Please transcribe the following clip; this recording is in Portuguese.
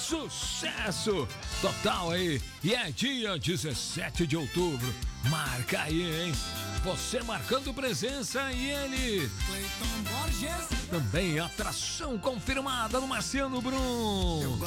sucesso total aí. E é dia 17 de outubro. Marca aí, hein? Você marcando presença e ele também atração confirmada no Marciano Brum.